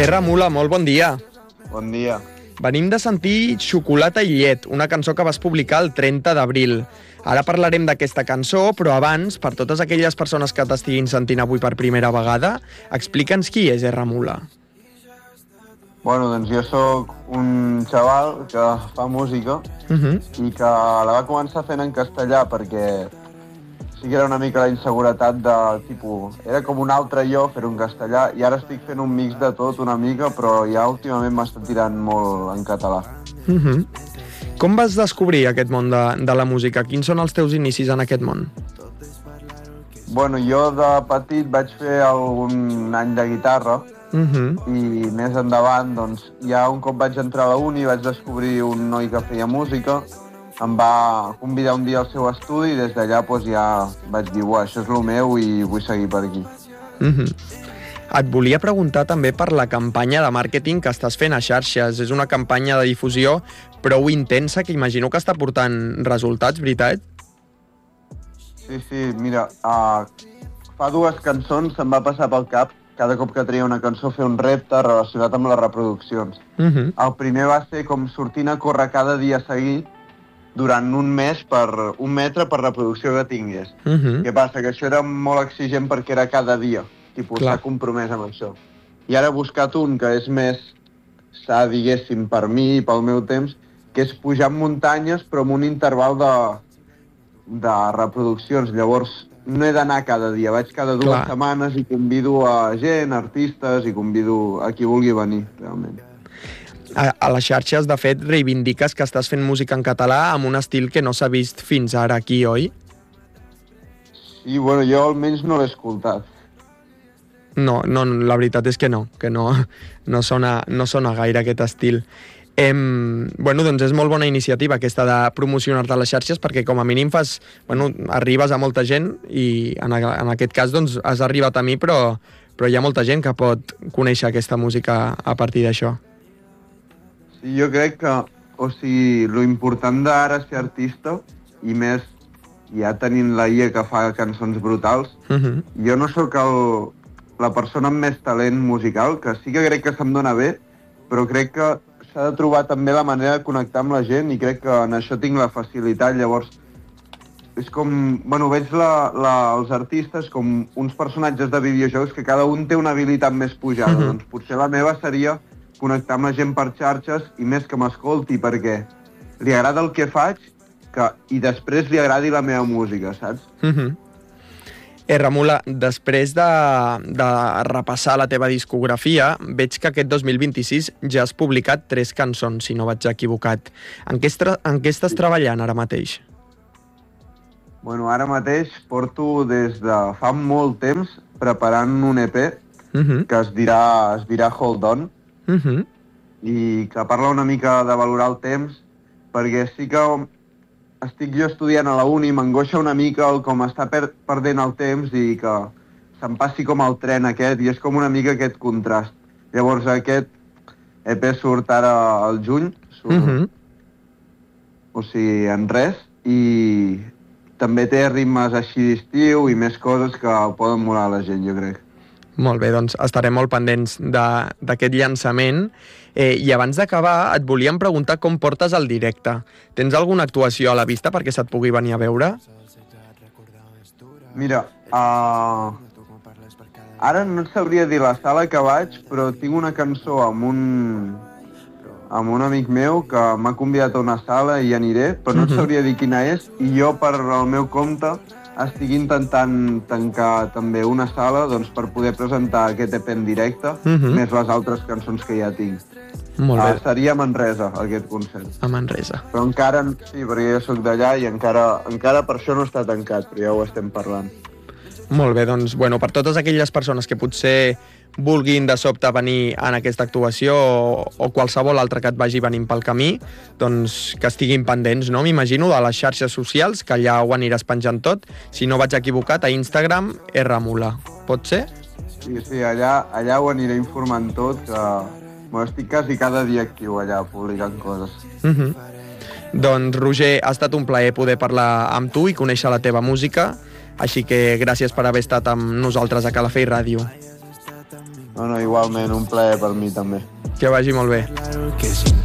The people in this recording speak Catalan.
Mula, molt bon dia. Bon dia. Venim de sentir Xocolata i llet, una cançó que vas publicar el 30 d'abril. Ara parlarem d'aquesta cançó, però abans, per totes aquelles persones que t'estiguin sentint avui per primera vegada, explica'ns qui és Mula. Bueno, doncs jo sóc un xaval que fa música i que la va començar fent en castellà perquè sí que era una mica la inseguretat de tipus... Era com un altre jo fer-ho en castellà i ara estic fent un mix de tot una mica, però ja últimament m'està tirant molt en català. Com vas descobrir aquest món de la música? Quins són els teus inicis en aquest món? Bueno, jo de petit vaig fer algun any de guitarra i més endavant, doncs, ja un cop vaig entrar a la uni vaig descobrir un noi que feia música, em va convidar un dia al seu estudi i des d'allà doncs, ja vaig dir això és el meu i vull seguir per aquí. Et volia preguntar també per la campanya de màrqueting que estàs fent a xarxes. És una campanya de difusió prou intensa que imagino que està portant resultats, veritat? Sí, mira, fa 2 cançons se'm va passar pel cap cada cop que treia una cançó fer un repte relacionat amb les reproduccions. El primer va ser com sortint a córrer cada dia seguit durant un mes per 1 metre per reproducció que tingués. Què passa? Que això era molt exigent perquè era cada dia. S'ha compromès amb això. I ara he buscat un que és més sa, diguéssim, per mi i pel meu temps, que és pujar en muntanyes però amb un interval de reproduccions. Llavors, no he d'anar cada dia, vaig cada 2 setmanes i convido a gent, artistes, i convido a qui vulgui venir, realment. A les xarxes, de fet, reivindiques que estàs fent música en català amb un estil que no s'ha vist fins ara aquí, oi? Sí, bueno, jo almenys no l'he escoltat. No, la veritat és que no sona gaire aquest estil. Bueno, doncs és molt bona iniciativa aquesta de promocionar-te a les xarxes perquè com a mínim arribes a molta gent i en aquest cas doncs has arribat a mi però hi ha molta gent que pot conèixer aquesta música a partir d'això. Sí, jo crec que, lo important d'ara és ser artista i més ja tenint la IA que fa cançons brutals. Jo no sóc la persona amb més talent musical, que sí que crec que se'm dona bé, però crec que s'ha de trobar també la manera de connectar amb la gent i crec que en això tinc la facilitat. Llavors, és com... Bueno, veig els artistes com uns personatges de videojocs que cada un té una habilitat més pujada. Doncs potser la meva seria connectar amb la gent per xarxes i més que m'escolti perquè li agrada el que faig i després li agradi la meva música, saps? Mula, després de repassar la teva discografia, veig que aquest 2026 ja has publicat 3 cançons, si no vaig equivocat. En què estàs treballant ara mateix? Bueno, ara mateix porto des de fa molt temps preparant un EP que es dirà Hold On i que parla una mica de valorar el temps perquè sí que estic jo estudiant a la uni, m'angoixa una mica com està perdent el temps i que se'm passi com el tren aquest i és com una mica aquest contrast. Llavors aquest EP surt ara al juny, en res, i també té ritmes així d'estiu i més coses que poden molar a la gent, jo crec. Molt bé, doncs estarem molt pendents d'aquest llançament. I abans d'acabar, et volíem preguntar com portes el directe. Tens alguna actuació a la vista perquè se't pugui venir a veure? Mira, ara no et sabria dir la sala que vaig, però tinc una cançó amb un amic meu que m'ha convidat a una sala i aniré, però no et sabria dir quina és, i jo per al meu compte estic intentant tancar també una sala per poder presentar aquest EP en directe, més les altres cançons que ja tinc. Molt bé. Seria a Manresa, aquest concert. A Manresa. Però encara, sí, perquè jo soc d'allà i encara per això no està tancat, però ja ho estem parlant. Molt bé, doncs, per totes aquelles persones que potser vulguin de sobte venir en aquesta actuació o qualsevol altra que et vagi venint pel camí, doncs que estiguin pendents, no? M'imagino, de les xarxes socials, que allà ho aniràs penjant tot. Si no vaig equivocat, a Instagram, Mula. Pot ser? Sí, allà ho aniré informant tot, que estic quasi cada dia actiu allà, publicant coses. Doncs, Roger, ha estat un plaer poder parlar amb tu i conèixer la teva música, així que gràcies per haver estat amb nosaltres a Calafell Ràdio. No, igualment, un plaer per mi també. Que vagi molt bé.